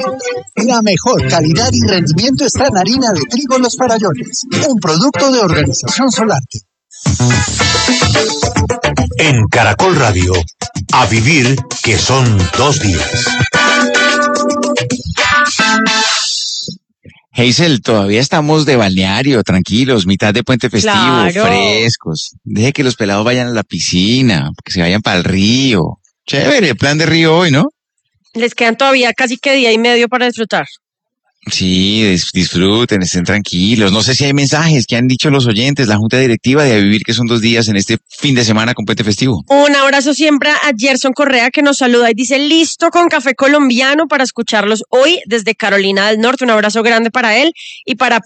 La mejor calidad y rendimiento está en harina de trigo Los Farallones, un producto de Organización Solarte. En Caracol Radio, a vivir que son 2 días. Hazel, todavía estamos de balneario, tranquilos, mitad de puente festivo, Claro. frescos. Deje que los pelados vayan a la piscina, que se vayan para el río. Chévere, plan de río hoy, ¿no? Les quedan todavía casi que día y medio para disfrutar. Sí, disfruten, estén tranquilos. No sé si hay mensajes que han dicho los oyentes, la Junta Directiva de A Vivir, que son 2 días en este fin de semana con puente festivo. Un abrazo siempre a Gerson Correa, que nos saluda y dice, listo con café colombiano para escucharlos hoy desde Carolina del Norte. Un abrazo grande para él. Y para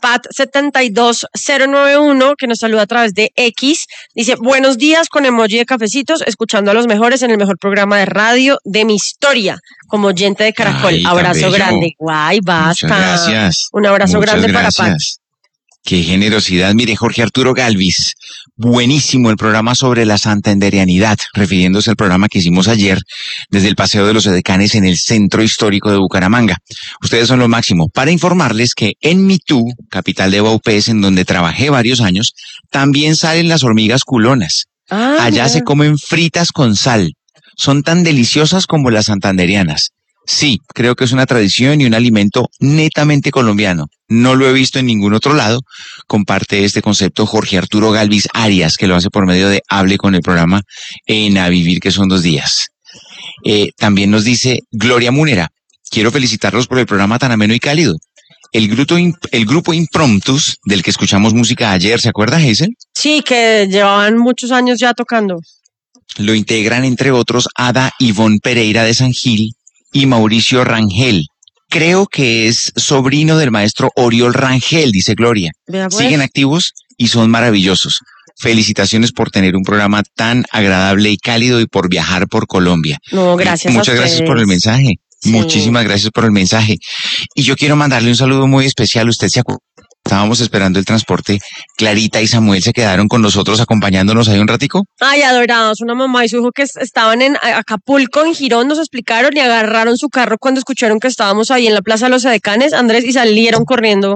Pat72091, que nos saluda a través de X, dice, buenos días con emoji de cafecitos, escuchando a los mejores en el mejor programa de radio de mi historia, como oyente de Caracol. Ay, tan Abrazo bello. grande. Guay, basta. Muchas gracias. Un abrazo Muchas grande para Pat. gracias. Qué generosidad. Mire, Jorge Arturo Galvis, buenísimo el programa sobre la santanderianidad, refiriéndose al programa que hicimos ayer desde el Paseo de los Edecanes en el Centro Histórico de Bucaramanga. Ustedes son lo máximo. Para informarles que en Mitú, capital de Baupés, en donde trabajé varios años, también salen las hormigas culonas. Allá Mira. se comen fritas con sal. Son tan deliciosas como las santanderianas. Sí, creo que es una tradición y un alimento netamente colombiano. No lo he visto en ningún otro lado. Comparte este concepto Jorge Arturo Galvis Arias, que lo hace por medio de Hable con el programa en A Vivir, que son 2 días. También nos dice Gloria Munera, quiero felicitarlos por el programa tan ameno y cálido. El grupo Impromptus, del que escuchamos música ayer, ¿se acuerda, Hazel? Sí, que llevaban muchos años ya tocando. Lo integran, entre otros, Ada Ivonne Pereira de San Gil y Mauricio Rangel. Creo que es sobrino del maestro Oriol Rangel, dice Gloria. Vea, pues. Siguen activos y son maravillosos. Felicitaciones por tener un programa tan agradable y cálido y por viajar por Colombia. No, gracias a Muchas gracias por el ustedes. mensaje. Sí. Muchísimas gracias por el mensaje. Y yo quiero mandarle un saludo muy especial. Usted se acuerda, estábamos esperando el transporte. Clarita y Samuel se quedaron con nosotros acompañándonos ahí un ratico. Ay, adorados, una mamá y su hijo que estaban en Acapulco, en Girón, nos explicaron y agarraron su carro cuando escucharon que estábamos ahí en la Plaza de los Edecanes, Andrés, y salieron corriendo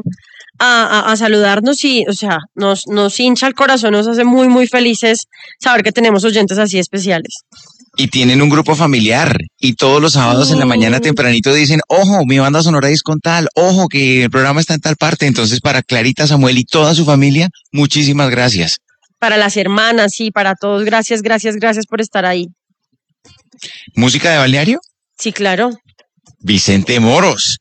a saludarnos y, o sea, nos hincha el corazón, nos hace muy, muy felices saber que tenemos oyentes así especiales. Y tienen un grupo familiar y todos los sábados en la mañana tempranito dicen, ojo, mi banda sonora es con tal, ojo, que el programa está en tal parte. Entonces, para Clarita, Samuel y toda su familia, muchísimas gracias. Para las hermanas, sí, para todos, gracias, gracias, gracias por estar ahí. ¿Música de balneario? Sí, claro. Vicente Moros.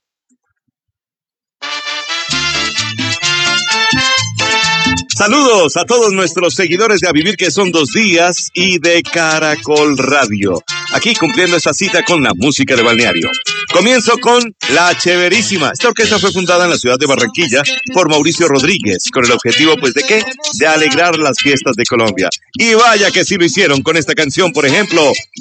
Saludos a todos nuestros seguidores de A Vivir, que son 2 días, y de Caracol Radio. Aquí cumpliendo esta cita con la música de balneario. Comienzo con La Chéverísima. Esta orquesta fue fundada en la ciudad de Barranquilla por Mauricio Rodríguez, con el objetivo, pues, ¿de qué? De alegrar las fiestas de Colombia. Y vaya que sí lo hicieron con esta canción, por ejemplo,